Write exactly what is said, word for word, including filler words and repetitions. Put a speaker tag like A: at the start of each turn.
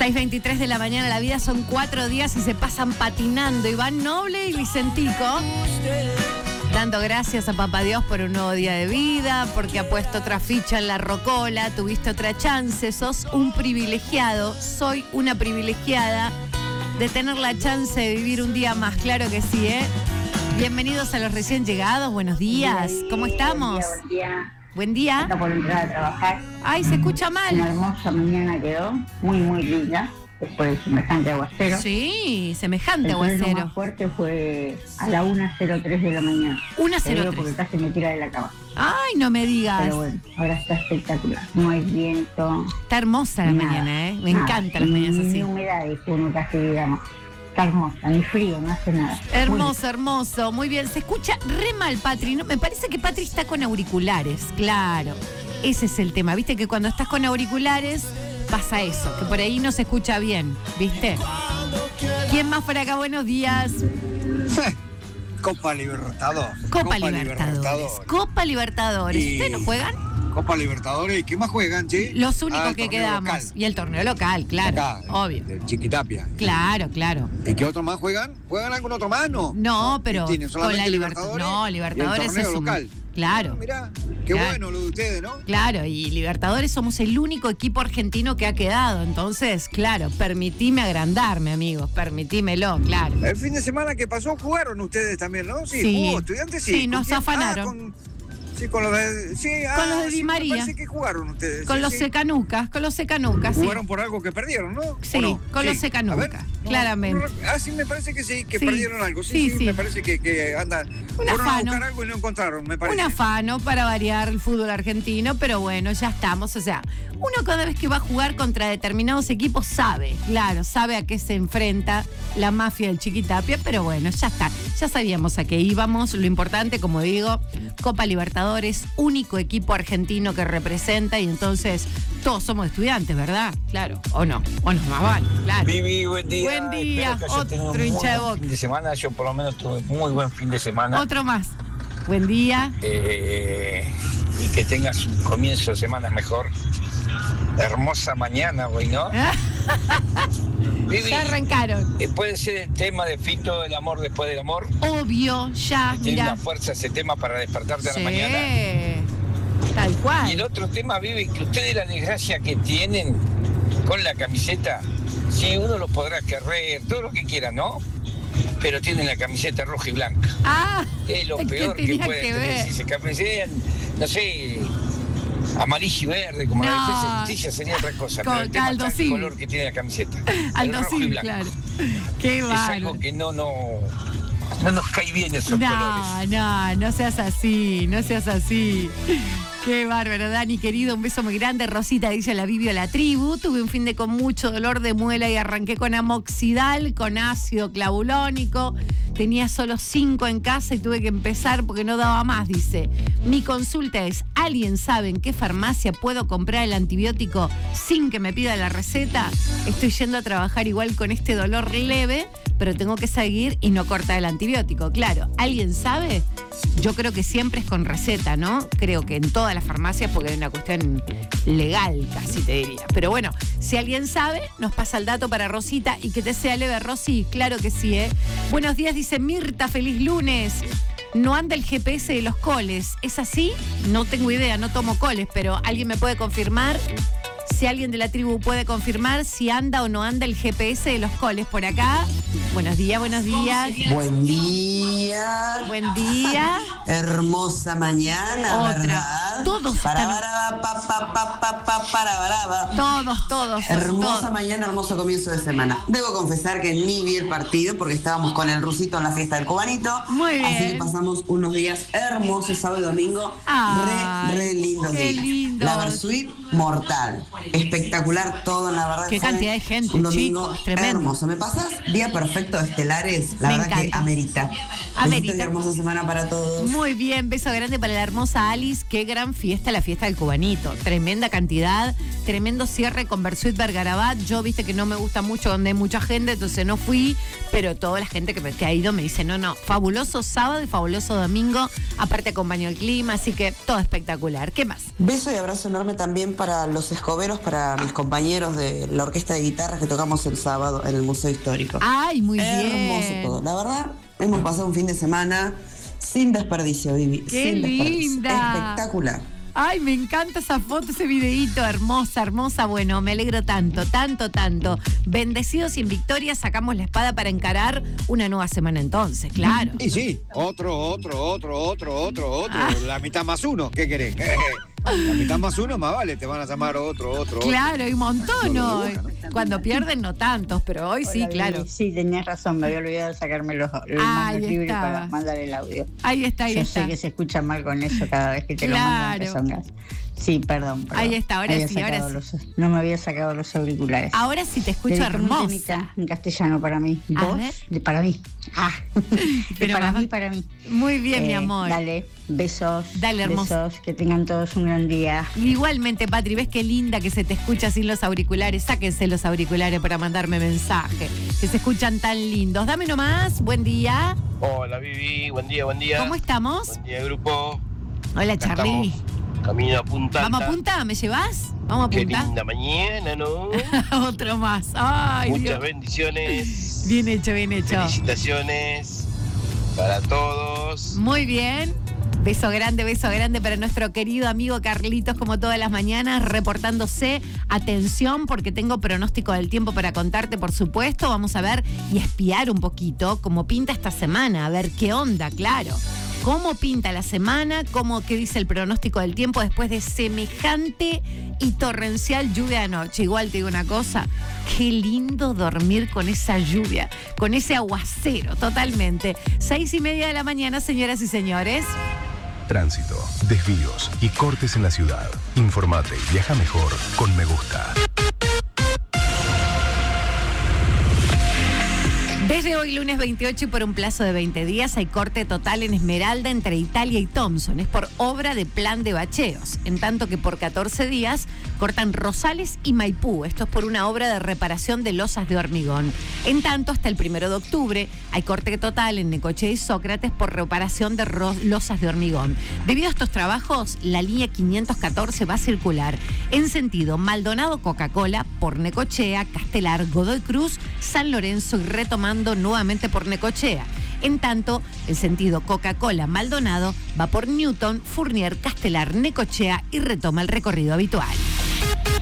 A: seis veintitrés de la mañana, la vida son cuatro días y se pasan patinando. Iván Noble y Vicentico, dando gracias a Papá Dios por un nuevo día de vida, porque ha puesto otra ficha en la rocola, tuviste otra chance, sos un privilegiado, soy una privilegiada de tener la chance de vivir un día más, claro que sí, ¿eh? Bienvenidos a los recién llegados, buenos días, ¿cómo estamos?
B: Buen día.
A: Buen día.
B: Está por entrar a trabajar.
A: Ay, se escucha mal.
B: Una hermosa mañana quedó, muy muy linda, después de semejante aguacero.
A: Sí, semejante
B: El trueno
A: aguacero.
B: más fuerte fue a la una cero tres de la mañana.
A: una
B: Te
A: cero
B: digo
A: tres.
B: porque casi me tira de la cama.
A: Ay, no me digas.
B: Pero bueno, ahora está espectacular. No hay viento.
A: Está hermosa la
B: nada,
A: mañana, ¿eh? Me
B: nada.
A: encantan las mañanas
B: Ni
A: así.
B: humedades, uno casi digamos. Está hermosa, ni frío, no hace nada.
A: Hermoso, hermoso. Muy bien. Se escucha re mal, Patri. No, me parece que Patri está con auriculares. Claro. Ese es el tema. Viste que cuando estás con auriculares pasa eso, que por ahí no se escucha bien. ¿Viste? ¿Quién más por acá? Buenos días.
C: Copa Libertadores.
A: Copa, Libertadores. Copa Libertadores.
C: Y-
A: ¿Ustedes no juegan?
C: Copa Libertadores. ¿Y qué más juegan, sí?
A: Los únicos
C: Ah, el
A: que
C: torneo
A: quedamos.
C: local.
A: Y el torneo local, claro.
C: Acá,
A: obvio.
C: del Chiquitapia.
A: Claro, claro.
C: ¿Y qué otro más juegan? ¿Juegan algún otro más? No,
A: No, pero
C: ¿Qué tienen?
A: con
C: ¿Solamente
A: la Libertadores. No,
C: y el
A: Libertadores
C: torneo
A: es un.
C: local.
A: Claro.
C: Mirá, qué
A: Claro.
C: bueno lo de ustedes, ¿no?
A: Claro, y Libertadores somos el único equipo argentino que ha quedado. Entonces, claro, permitime agrandarme, amigos. Permitímelo, claro.
C: El fin de semana que pasó jugaron ustedes también, ¿no? Sí,
A: Sí.
C: jugó Estudiantes, sí.
A: Sí,
C: ¿Con
A: nos
C: quién?
A: afanaron.
C: Ah, con, sí, con los de, sí,
A: Con
C: ah,
A: los de Di
C: sí, me
A: María.
C: parece que jugaron ustedes.
A: Con
C: sí,
A: los
C: sí.
A: secanucas, con los secanucas, sí.
C: Jugaron por algo que perdieron, ¿no?
A: Sí,
C: ¿O no?
A: con los secanucas,
C: A ver, no,
A: claramente.
C: no, ah, sí, me parece que sí, que
A: Sí,
C: perdieron algo. Sí,
A: sí,
C: sí,
A: sí.
C: me parece que, que andan.
A: Un
C: Fueron a
A: afano.
C: buscar algo y no encontraron, me parece.
A: Un afano para variar el fútbol argentino, pero bueno, ya estamos. O sea, uno cada vez que va a jugar contra determinados equipos sabe, claro, sabe a qué se enfrenta la mafia del Chiquitapia, pero bueno, ya está. Ya sabíamos a qué íbamos. Lo importante, como digo, Copa Libertadores, único equipo argentino que representa y entonces todos somos estudiantes, ¿verdad? Claro, o no, o no, más vale, claro.
D: Vivi, buen día.
A: Buen día,
D: Espero que haya tenido
A: otro
D: un
A: hincha
D: muy
A: de
D: buen
A: Boca.
D: fin de semana. Yo por lo menos tuve muy buen fin de semana.
A: Otro más. Buen día.
D: Eh, y que tengas un comienzo de semana mejor. Hermosa mañana hoy, ¿no? Vivi,
A: Ya arrancaron.
D: eh, puede ser el tema de Fito, el amor después del amor.
A: Obvio, ya,
D: Tiene
A: mira.
D: una fuerza ese tema para despertarte a
A: Sí,
D: la mañana.
A: tal
D: Y el
A: cual.
D: otro tema, Vivi, que ustedes la desgracia que tienen con la camiseta, sí, uno lo podrá querer, todo lo que quiera, ¿no? Pero tienen la camiseta roja y blanca.
A: Ah,
D: Es lo
A: ¿qué
D: peor que
A: tenía
D: puede
A: que
D: tener.
A: ver?
D: Si se camisetan, no sé, amarillo y verde, como
A: No.
D: la defensa justicia sería otra cosa.
A: Con
D: Pero el tema
A: Aldo
D: está en el
A: sí.
D: color que tiene la camiseta.
A: Aldo
D: el rojo y
A: sí,
D: blanco.
A: claro. Qué
D: Es
A: bárbaro.
D: algo que no, no, no nos cae bien esos
A: No,
D: colores.
A: no, no seas así, no seas así. Qué bárbaro, Dani, querido, un beso muy grande. Rosita dice la Biblia la tribu. Tuve un fin de con mucho dolor de muela y arranqué con amoxidal, con ácido clavulónico. Tenía solo cinco en casa y tuve que empezar porque no daba más, dice. Mi consulta es, ¿alguien sabe en qué farmacia puedo comprar el antibiótico sin que me pida la receta? Estoy yendo a trabajar igual con este dolor leve, pero tengo que seguir y no cortar el antibiótico. Claro, ¿alguien sabe? Yo creo que siempre es con receta, ¿no? Creo que en todas las farmacias, porque es una cuestión legal, casi te diría. Pero bueno, si alguien sabe, nos pasa el dato para Rosita y que te sea leve, Rosy. Claro que sí, ¿eh? Buenos días, dice Mirta, feliz lunes. No anda el G P S de los coles. ¿Es así? No tengo idea, no tomo coles, pero ¿alguien me puede confirmar? Si alguien de la tribu puede confirmar si anda o no anda el G P S de los coles por acá. Buenos días, buenos días.
E: Buen día.
A: Buen día.
E: Hermosa mañana,
A: Otra.
E: ¿verdad?
A: Todos
E: Para,
A: están-
E: para, pa, pa, pa, pa, pa, para, para.
A: Todos, todos.
E: Hermosa
A: todos.
E: mañana, hermoso comienzo de semana. Debo confesar que ni vi el partido porque estábamos con el rusito en la fiesta del cubanito.
A: Muy bien.
E: Así que pasamos unos días hermosos, sábado y domingo.
A: Ay,
E: re, re lindos
A: qué
E: días.
A: lindos.
E: La Versuit, mortal. Espectacular todo, la verdad.
A: Qué
E: ¿saben?
A: cantidad de gente,
E: Un domingo
A: chicos, tremendo.
E: hermoso. ¿Me pasas? Día perfecto de estelares. La
A: Me
E: verdad que
A: encanta.
E: amerita.
A: Amerita.
E: Besitos y hermosa semana para todos.
A: Muy bien, beso grande para la hermosa Alice. Qué gran fiesta, la fiesta del cubanito. Tremenda cantidad, tremendo cierre con Bersuit Vergarabat. Yo, viste que no me gusta mucho donde hay mucha gente, entonces no fui, pero toda la gente que, me, que ha ido me dice, no, no, fabuloso sábado y fabuloso domingo, aparte acompañó el clima, así que todo espectacular. ¿Qué más?
E: Beso y abrazo enorme también para los escoberos, para mis compañeros de la orquesta de guitarras que tocamos el sábado en el Museo Histórico.
A: Ay, muy
E: Hermoso
A: bien.
E: todo. La verdad, hemos pasado un fin de semana sin desperdicio, Vivi.
A: ¡Qué
E: sin desperdicio.
A: linda!
E: Espectacular.
A: Ay, me encanta esa foto, ese videíto, hermosa, hermosa. Bueno, me alegro tanto, tanto, tanto. Bendecidos y en victoria sacamos la espada para encarar una nueva semana entonces, claro.
C: Y sí, otro, otro, otro, otro, otro, otro.
A: Ah.
C: La mitad más uno, ¿qué querés? La mitad más uno, más vale, te van a llamar otro, otro, otro.
A: Claro, hay un montón,
C: No
A: ¿no?
C: lo buscan,
A: Cuando pierden no tantos, pero hoy sí,
B: Hola,
A: claro.
B: Vivi. Sí, tenías razón, me había olvidado de sacarme los, los
A: Ahí
B: manos libres
A: estaba.
B: para mandar el audio.
A: Ahí está, ahí
B: Yo
A: está.
B: sé que se escucha mal con eso cada vez que te
A: Claro.
B: lo mandan pezongas. Sí, perdón, perdón.
A: Ahí está, ahora
B: Había
A: sí, ahora
B: sacado
A: sí.
B: los- no me había sacado los auriculares.
A: Ahora sí te escucho
B: Dedícame un
A: hermosa.
B: temita en castellano para mí.
A: A
B: ¿Vos?
A: ver.
B: De para mí. Ah. De
A: Pero
B: para
A: mamá-
B: mí, para mí.
A: Muy bien, mi
B: Eh,
A: amor.
B: Dale, besos.
A: Dale, hermosa.
B: Besos, que tengan todos un gran día.
A: Igualmente, Patri, ¿ves qué linda que se te escucha sin los auriculares? Sáquense los auriculares para mandarme mensaje, que se escuchan tan lindos. Dame nomás, buen día.
F: Hola Vivi, buen día, buen día.
A: ¿Cómo estamos?
F: Buen día grupo.
A: Hola,
F: Acá
A: Charly.
F: estamos, camino a Punta
A: ¿Vamos a
F: Alta.
A: punta? ¿Me llevas? Vamos a
F: Qué
A: punta.
F: linda mañana, ¿no?
A: Otro más. Ay,
F: Muchas
A: Dios.
F: bendiciones.
A: Bien hecho, bien hecho.
F: Felicitaciones para todos.
A: Muy bien. Beso grande, beso grande para nuestro querido amigo Carlitos, como todas las mañanas, reportándose. Atención, porque tengo pronóstico del tiempo para contarte, por supuesto. Vamos a ver y espiar un poquito cómo pinta esta semana, a ver qué onda, claro. Cómo pinta la semana, cómo, qué dice el pronóstico del tiempo después de semejante y torrencial lluvia anoche. Igual te digo una cosa, qué lindo dormir con esa lluvia, con ese aguacero, totalmente. Seis y media de la mañana, señoras y señores.
G: Tránsito, desvíos y cortes en la ciudad. Informate y viaja mejor con Me Gusta.
A: Desde hoy, lunes veintiocho, y por un plazo de veinte días, hay corte total en Esmeralda entre Italia y Thompson. Es por obra de plan de bacheos. En tanto que por catorce días cortan Rosales y Maipú. Esto es por una obra de reparación de losas de hormigón. En tanto, hasta el primero de octubre, hay corte total en Necochea y Sócrates por reparación de ro- losas de hormigón. Debido a estos trabajos, la línea quinientos catorce va a circular en sentido Maldonado-Coca-Cola por Necochea, Castelar, Godoy Cruz, San Lorenzo y retomando nuevamente por Necochea. En tanto, el sentido Coca-Cola-Maldonado va por Newton, Fournier, Castelar, Necochea y retoma el recorrido habitual.